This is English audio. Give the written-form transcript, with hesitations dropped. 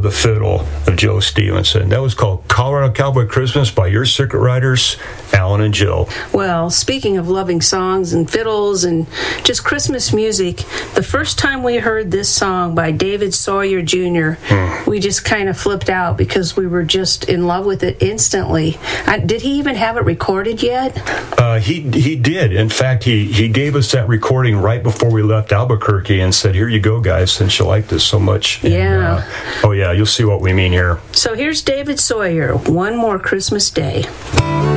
the Fiddle of Joe Stevenson. That was called Colorado Cowboy Christmas by your circuit riders, Alan and Jill. Well, speaking of loving songs and fiddles and just Christmas music, the first time we heard this song by David Sawyer Jr., we just kind of flipped out because we were just in love with it instantly. Did he even have it recorded yet? He did. In fact, he gave us that recording right before we left Albuquerque and said, here you go, guys, since you like this so much. Yeah. And, you'll see what we mean here. So here's David Sawyer, One More Christmas Day.